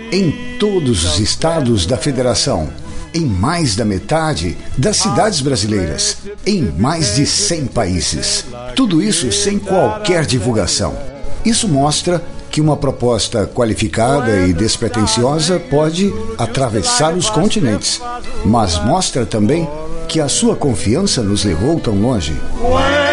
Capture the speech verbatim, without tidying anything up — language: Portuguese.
em todos os estados da federação, em mais da metade das cidades brasileiras, em mais de cem países. Tudo isso sem qualquer divulgação. Isso mostra que uma proposta qualificada e despretensiosa pode atravessar os continentes, mas mostra também que a sua confiança nos levou tão longe.